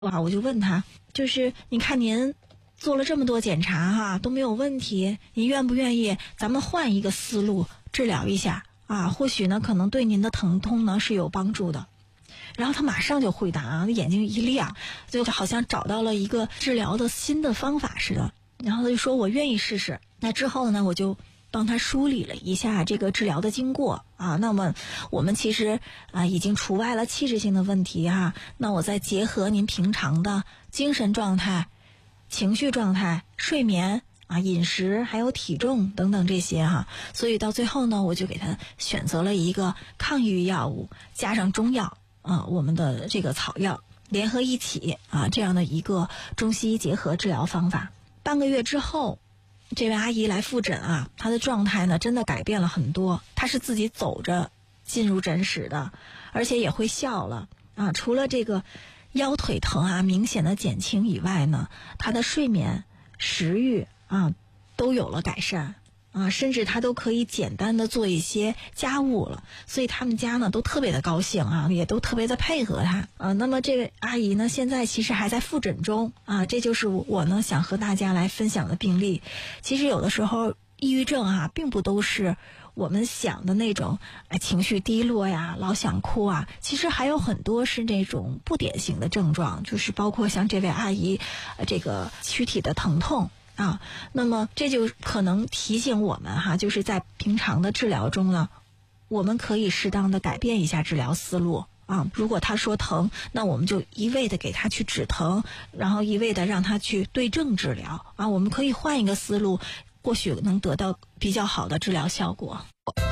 我就问他，就是你看您做了这么多检查哈，都没有问题，您愿不愿意咱们换一个思路治疗一下啊？或许呢可能对您的疼痛呢是有帮助的。然后他马上就回答啊，眼睛一亮，就好像找到了一个治疗的新的方法似的。然后他就说我愿意试试。那之后呢，我就帮他梳理了一下这个治疗的经过啊。那么我们其实已经除外了器质性的问题哈。那我再结合您平常的精神状态、情绪状态、睡眠饮食还有体重等等这些哈，所以到最后呢，我就给他选择了一个抗抑郁药物加上中药我们的这个草药联合一起这样的一个中西医结合治疗方法。半个月之后，这位阿姨来复诊她的状态呢真的改变了很多，她是自己走着进入诊室的，而且也会笑了除了这个腰腿疼明显的减轻以外呢，她的睡眠、食欲都有了改善甚至她都可以简单的做一些家务了，所以他们家呢都特别的高兴也都特别的配合她那么这个阿姨呢现在其实还在复诊中这就是我呢想和大家来分享的病例。其实有的时候抑郁症并不都是我们想的那种情绪低落呀、老想哭其实还有很多是那种不典型的症状，就是包括像这位阿姨这个躯体的疼痛那么这就可能提醒我们就是在平常的治疗中呢，我们可以适当的改变一下治疗思路如果他说疼，那我们就一味的给他去止疼，然后一味的让他去对症治疗我们可以换一个思路，或许能得到比较好的治疗效果。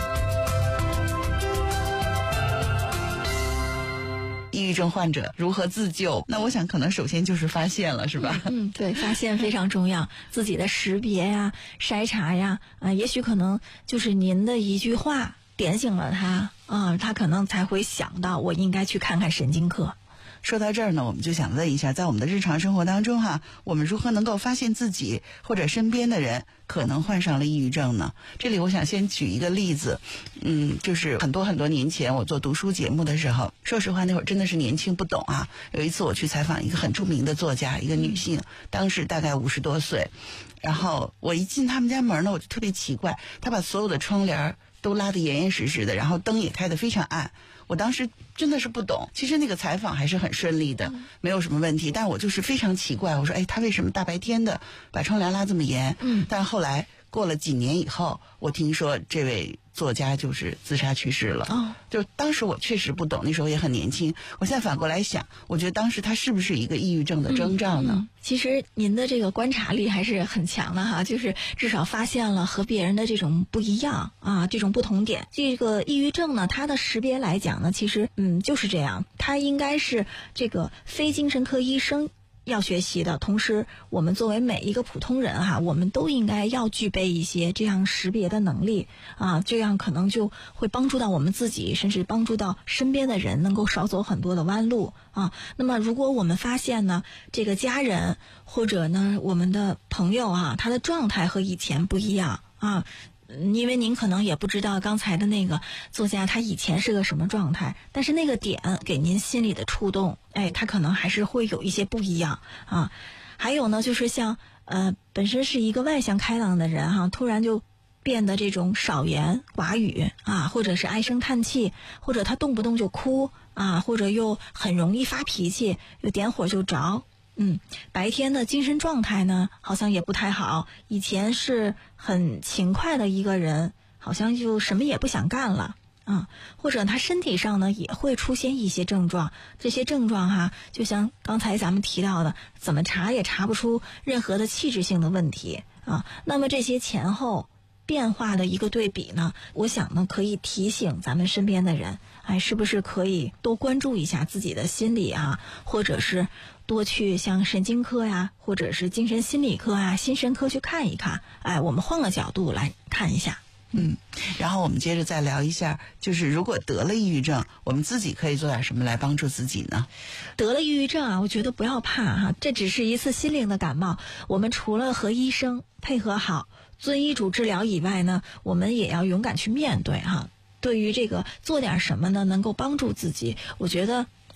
抑郁症患者如何自救？那我想可能首先就是发现了，是吧？ 对，发现非常重要。自己的识别呀、筛查呀，也许可能就是您的一句话点醒了他他可能才会想到我应该去看看神经科。 说到这儿呢，我们就想问一下，在我们的日常生活当中我们如何能够发现自己或者身边的人可能患上了抑郁症呢？这里我想先举一个例子，就是很多年前我做读书节目的时候，说实话那会儿真的是年轻不懂有一次我去采访一个很著名的作家，一个女性，当时大概50多岁，然后我一进他们家门呢，我就特别奇怪，她把所有的窗帘都拉得严严实实的，然后灯也开得非常暗。我当时真的是不懂，其实那个采访还是很顺利的，没有什么问题，但我就是非常奇怪，我说他为什么大白天的把窗帘拉这么严？但后来过了几年以后，我听说这位作家就是自杀去世了就当时我确实不懂，那时候也很年轻，我现在反过来想，我觉得当时他是不是一个抑郁症的征兆呢？ 其实您的这个观察力还是很强的就是至少发现了和别人的这种不一样这种不同点。这个抑郁症呢，它的识别来讲呢，其实就是这样，它应该是这个非精神科医生要学习的，同时我们作为每一个普通人我们都应该要具备一些这样识别的能力这样可能就会帮助到我们自己，甚至帮助到身边的人，能够少走很多的弯路那么如果我们发现呢，这个家人或者呢我们的朋友他的状态和以前不一样因为您可能也不知道刚才的那个作家他以前是个什么状态，但是那个点给您心里的触动他可能还是会有一些不一样还有呢，就是像本身是一个外向开朗的人突然就变得这种少言寡语或者是唉声叹气，或者他动不动就哭或者又很容易发脾气，又点火就着白天的精神状态呢好像也不太好，以前是很勤快的一个人，好像就什么也不想干了或者他身体上呢也会出现一些症状，这些症状就像刚才咱们提到的，怎么查也查不出任何的器质性的问题那么这些前后变化的一个对比呢，我想呢可以提醒咱们身边的人是不是可以多关注一下自己的心理或者是多去像神经科呀，或者是精神心理科心神科去看一看我们换个角度来看一下然后我们接着再聊一下，就是如果得了抑郁症，我们自己可以做点什么来帮助自己呢？ 得了抑郁症我觉得不要怕这只是一次心灵的感冒，我们除了和医生配合好，遵医嘱治疗以外呢，我们也要勇敢去面对对于这个做点什么呢能够帮助自己，我觉得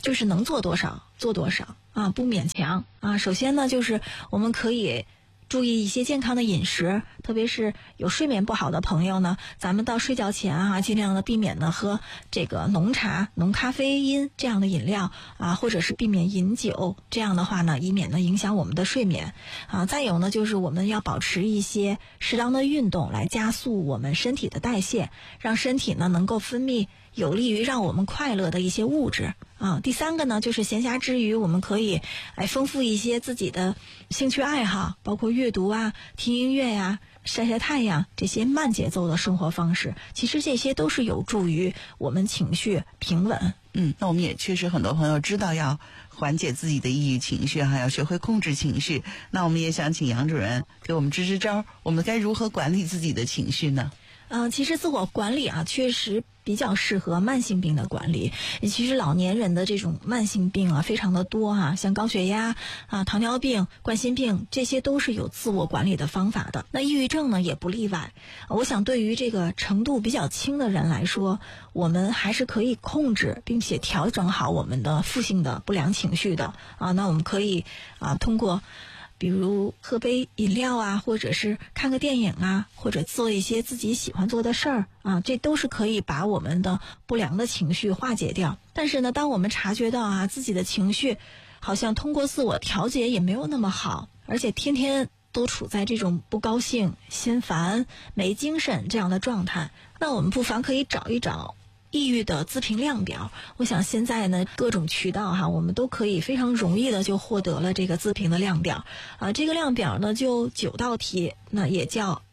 就是能做多少做多少啊，不勉强啊。首先呢，就是我们可以注意一些健康的饮食，特别是有睡眠不好的朋友呢，咱们到睡觉前啊，尽量的避免呢喝这个浓茶、浓咖啡因这样的饮料啊，或者是避免饮酒，这样的话呢，以免呢影响我们的睡眠啊。再有呢，就是我们要保持一些适当的运动，来加速我们身体的代谢，让身体呢能够分泌有利于让我们快乐的一些物质啊。第三个呢，就是闲暇之余，我们可以丰富一些自己的兴趣爱好，包括阅读啊、听音乐呀、晒晒太阳这些慢节奏的生活方式。其实这些都是有助于我们情绪平稳。 那我们也确实很多朋友知道要缓解自己的抑郁情绪，还要学会控制情绪。那我们也想请杨主任给我们支支招，我们该如何管理自己的情绪呢？ 其实自我管理啊，确实比较适合慢性病的管理。其实老年人的这种慢性病啊，非常的多啊，像高血压啊、糖尿病、冠心病，这些都是有自我管理的方法的。那抑郁症呢，也不例外。我想对于这个程度比较轻的人来说，我们还是可以控制并且调整好我们的负性的不良情绪的啊。那我们可以通过比如喝杯饮料啊，或者是看个电影啊，或者做一些自己喜欢做的事儿啊，这都是可以把我们的不良的情绪化解掉。但是呢，当我们察觉到自己的情绪好像通过自我调节也没有那么好，而且天天都处在这种不高兴、心烦、没精神这样的状态，那我们不妨可以找一找抑郁的自评量表。我想现在呢，各种渠道我们都可以非常容易的就获得了这个自评的量表这个量表呢就9道题，那也叫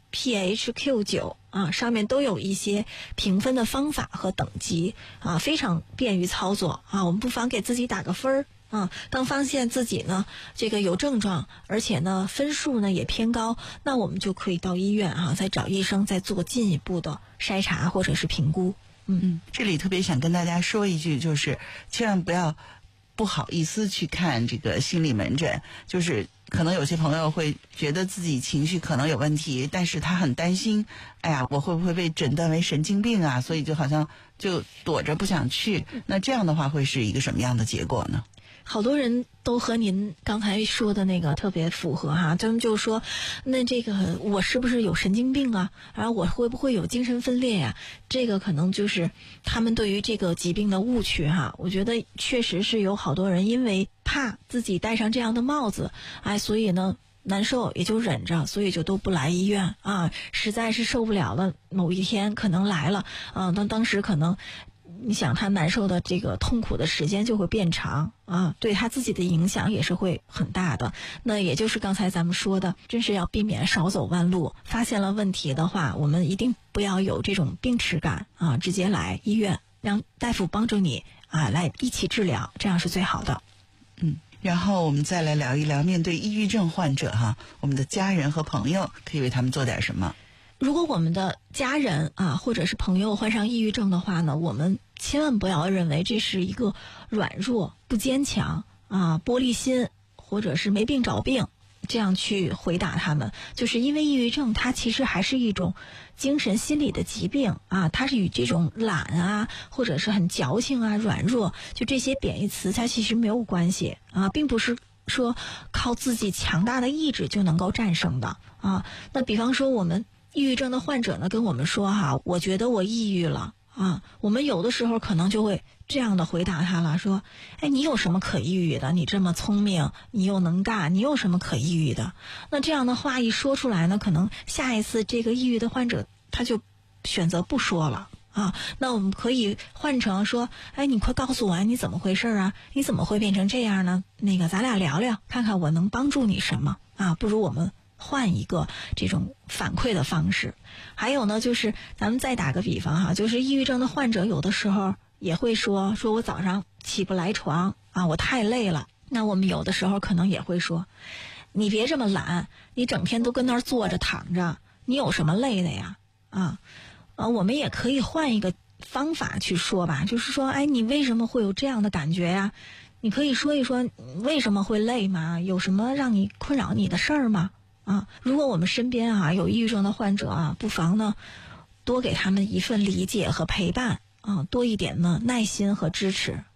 PHQ9上面都有一些评分的方法和等级非常便于操作我们不妨给自己打个分当发现自己呢这个有症状，而且呢分数呢也偏高，那我们就可以到医院再找医生再做进一步的筛查或者是评估。 这里特别想跟大家说一句，就是千万不要不好意思去看这个心理门诊。就是可能有些朋友会觉得自己情绪可能有问题，但是他很担心，我会不会被诊断为神经病所以就好像就躲着不想去。那这样的话会是一个什么样的结果呢？ 好多人都和您刚才说的那个特别符合他们就说，那这个我是不是有神经病然后我会不会有精神分裂这个可能就是他们对于这个疾病的误区我觉得确实是有好多人因为怕自己戴上这样的帽子所以呢难受也就忍着，所以就都不来医院实在是受不了了，某一天可能来了当时可能你想他难受的这个痛苦的时间就会变长对他自己的影响也是会很大的。那也就是刚才咱们说的，真是要避免少走弯路，发现了问题的话，我们一定不要有这种病耻感直接来医院，让大夫帮助你来一起治疗，这样是最好的。 然后我们再来聊一聊，面对抑郁症患者我们的家人和朋友可以为他们做点什么。 如果我们的家人或者是朋友患上抑郁症的话呢，我们千万不要认为这是一个软弱、不坚强玻璃心，或者是没病找病，这样去回答他们。就是因为抑郁症它其实还是一种精神心理的疾病它是与这种懒或者是很矫情软弱，就这些贬义词它其实没有关系并不是说靠自己强大的意志就能够战胜的那比方说我们抑郁症的患者呢跟我们说我觉得我抑郁了我们有的时候可能就会这样的回答他了，说你有什么可抑郁的？你这么聪明，你又能干，你有什么可抑郁的？那这样的话一说出来呢，可能下一次这个抑郁的患者他就选择不说了那我们可以换成说你快告诉我你怎么回事你怎么会变成这样呢？那个咱俩聊聊，看看我能帮助你什么不如我们换一个这种反馈的方式。还有呢，就是咱们再打个比方就是抑郁症的患者有的时候也会说我早上起不来床我太累了。那我们有的时候可能也会说，你别这么懒，你整天都跟那儿坐着躺着，你有什么累的呀我们也可以换一个方法去说吧，就是说你为什么会有这样的感觉呀？你可以说一说为什么会累吗？有什么让你困扰你的事儿吗？如果我们身边有抑郁症的患者不妨呢多给他们一份理解和陪伴多一点呢耐心和支持。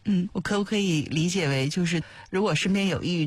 我可不可以理解为就是如果身边有抑郁